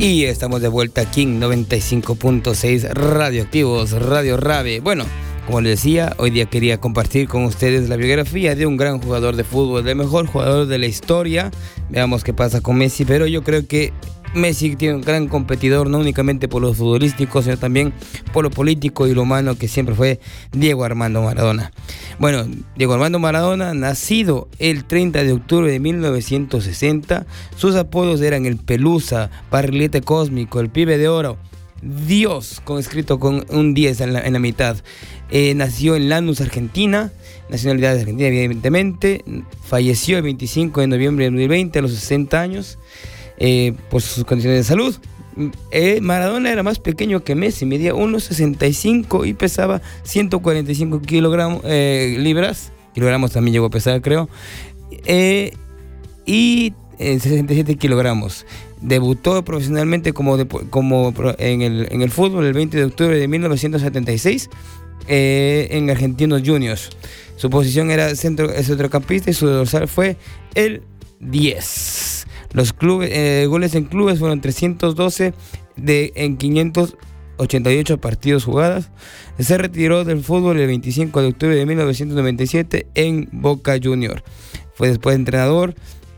Y estamos de vuelta aquí en 95.6 Radioactivos, Radio Rave. Bueno, como les decía, hoy día quería compartir con ustedes la biografía de un gran jugador de fútbol, del mejor jugador de la historia. Veamos qué pasa con Messi, pero yo creo que Messi tiene un gran competidor, no únicamente por lo futbolístico, sino también por lo político y lo humano, que siempre fue Diego Armando Maradona. Bueno, Diego Armando Maradona, nacido el 30 de octubre de 1960, sus apodos eran el Pelusa, Barrilete Cósmico, el Pibe de Oro, Dios, escrito con un 10 en la mitad. Nació en Lanús, Argentina, nacionalidad argentina evidentemente, falleció el 25 de noviembre de 2020 a los 60 años. Por sus condiciones de salud. Maradona era más pequeño que Messi, medía 1,65 y pesaba 145 libras, kilogramos también llegó a pesar, creo, y 67 kilogramos. Debutó profesionalmente en el fútbol el 20 de octubre de 1976 en Argentinos Juniors. Su posición era centrocampista y su dorsal fue el 10. Los goles en clubes fueron 312 en 588 partidos jugados. Se retiró del fútbol el 25 de octubre de 1997 en Boca Juniors. Fue después entrenador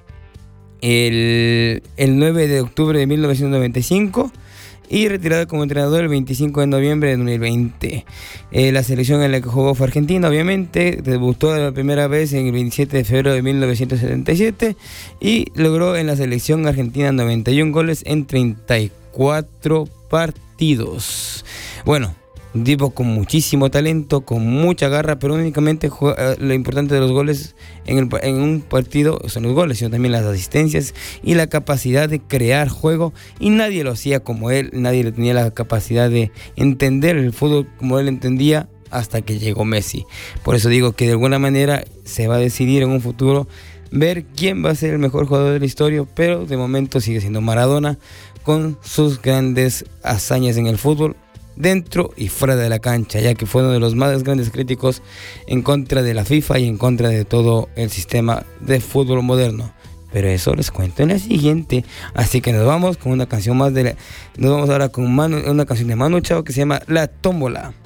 el 9 de octubre de 1995 y retirado como entrenador el 25 de noviembre de 2020. La selección en la que jugó fue Argentina, obviamente. Debutó la primera vez en el 27 de febrero de 1977 y logró en la selección argentina 91 goles en 34 partidos. Bueno, un tipo con muchísimo talento, con mucha garra, pero únicamente lo importante de los goles en un partido son los goles, sino también las asistencias y la capacidad de crear juego, y nadie lo hacía como él, nadie le tenía la capacidad de entender el fútbol como él entendía hasta que llegó Messi. Por eso digo que de alguna manera se va a decidir en un futuro ver quién va a ser el mejor jugador de la historia, pero de momento sigue siendo Maradona con sus grandes hazañas en el fútbol, dentro y fuera de la cancha, ya que fue uno de los más grandes críticos en contra de la FIFA y en contra de todo el sistema de fútbol moderno. Pero eso les cuento en la siguiente. Así que nos vamos con una canción más nos vamos ahora con una canción de Manu Chao que se llama La Tómbola.